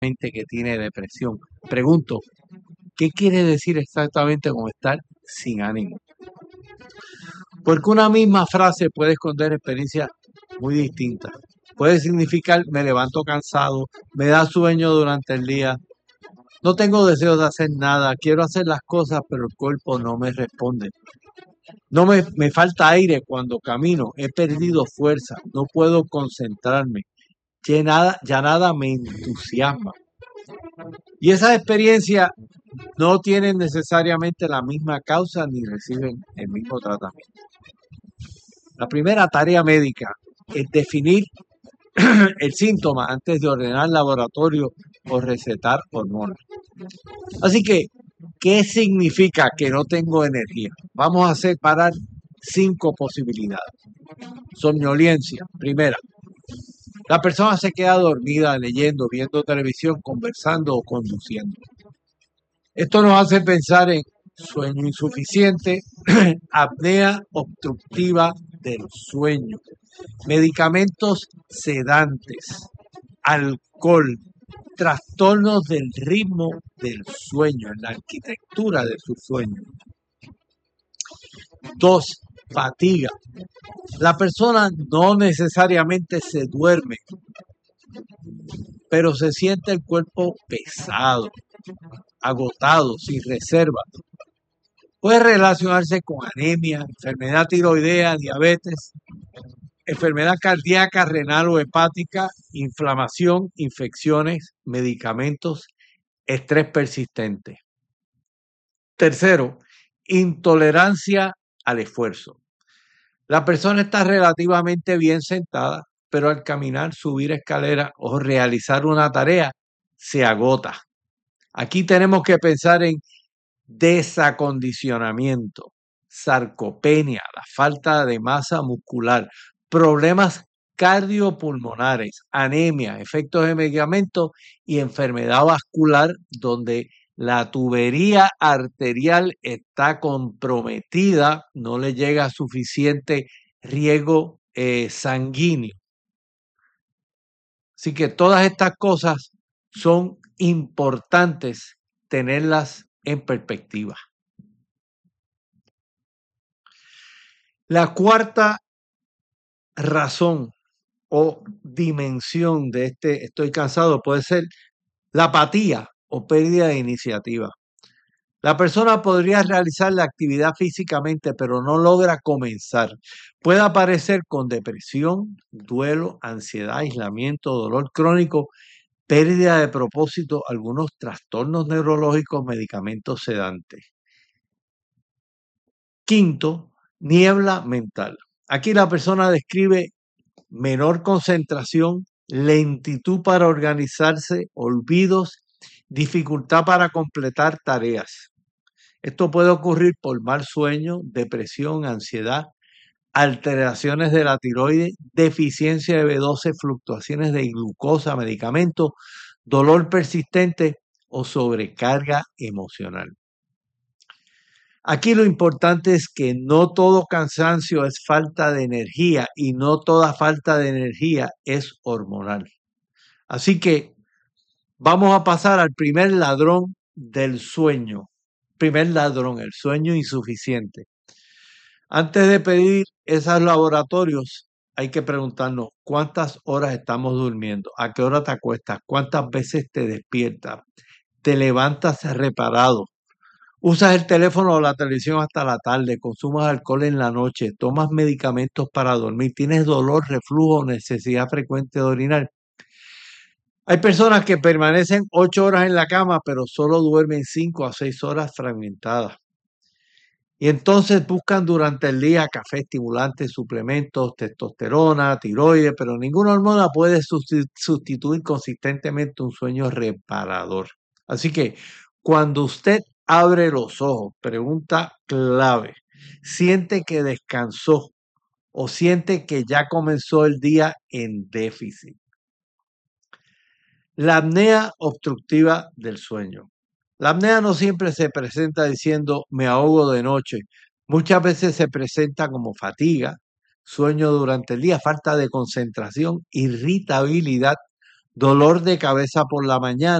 que tiene depresión. Pregunto, ¿qué quiere decir exactamente con estar sin ánimo? Porque una misma frase puede esconder experiencias muy distintas. Puede significar me levanto cansado, me da sueño durante el día, no tengo deseos de hacer nada, quiero hacer las cosas, pero el cuerpo no me responde. No me falta aire cuando camino, he perdido fuerza, no puedo concentrarme, ya nada me entusiasma. Y esas experiencias no tienen necesariamente la misma causa ni reciben el mismo tratamiento. La primera tarea médica es definir el síntoma antes de ordenar laboratorio o recetar hormonas. Así que, ¿qué significa que no tengo energía? Vamos a separar 5 posibilidades. Somnolencia, primera. La persona se queda dormida leyendo, viendo televisión, conversando o conduciendo. Esto nos hace pensar en sueño insuficiente, apnea obstructiva del sueño, medicamentos sedantes, alcohol, trastornos del ritmo del sueño, en la arquitectura de su sueño. 2. Fatiga. La persona no necesariamente se duerme, pero se siente el cuerpo pesado, agotado, sin reserva. Puede relacionarse con anemia, enfermedad tiroidea, diabetes, enfermedad cardíaca, renal o hepática, inflamación, infecciones, medicamentos, estrés persistente. Tercero, intolerancia al esfuerzo. La persona está relativamente bien sentada, pero al caminar, subir escaleras o realizar una tarea, se agota. Aquí tenemos que pensar en desacondicionamiento, sarcopenia, la falta de masa muscular, problemas cardiopulmonares, anemia, efectos de medicamentos y enfermedad vascular donde la tubería arterial está comprometida, no le llega suficiente riego sanguíneo. Así que todas estas cosas son importantes tenerlas en perspectiva. La cuarta razón o dimensión de este estoy cansado puede ser la apatía o pérdida de iniciativa. La persona podría realizar la actividad físicamente, pero no logra comenzar. Puede aparecer con depresión, duelo, ansiedad, aislamiento, dolor crónico, pérdida de propósito, algunos trastornos neurológicos, medicamentos sedantes. Quinto, niebla mental. Aquí la persona describe menor concentración, lentitud para organizarse, olvidos, dificultad para completar tareas. Esto puede ocurrir por mal sueño, depresión, ansiedad, alteraciones de la tiroides, deficiencia de B12, fluctuaciones de glucosa, medicamentos, dolor persistente o sobrecarga emocional. Aquí lo importante es que no todo cansancio es falta de energía y no toda falta de energía es hormonal. Así que vamos a pasar al primer ladrón del sueño. Primer ladrón, el sueño insuficiente. Antes de pedir esos laboratorios, hay que preguntarnos cuántas horas estamos durmiendo, a qué hora te acuestas, cuántas veces te despiertas, te levantas reparado, usas el teléfono o la televisión hasta la tarde, consumas alcohol en la noche, tomas medicamentos para dormir, tienes dolor, reflujo, necesidad frecuente de orinar. Hay personas que permanecen 8 horas en la cama, pero solo duermen 5 a 6 horas fragmentadas. Y entonces buscan durante el día café, estimulantes, suplementos, testosterona, tiroides, pero ninguna hormona puede sustituir consistentemente un sueño reparador. Así que cuando usted abre los ojos, pregunta clave, ¿siente que descansó o siente que ya comenzó el día en déficit? La apnea obstructiva del sueño. La apnea no siempre se presenta diciendo me ahogo de noche. Muchas veces se presenta como fatiga, sueño durante el día, falta de concentración, irritabilidad, dolor de cabeza por la mañana.